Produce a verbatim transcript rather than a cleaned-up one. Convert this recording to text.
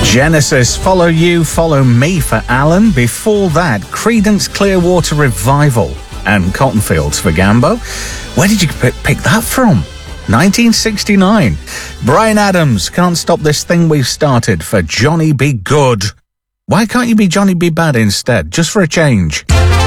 Genesis, Follow You, Follow Me for Alan. Before that, Creedence Clearwater Revival and Cotton Fields for Gambo. Where did you p- pick that from? nineteen sixty-nine. Bryan Adams, Can't Stop This Thing We've Started for Johnny B. Good. Why can't you be Johnny B. Bad instead, just for a change?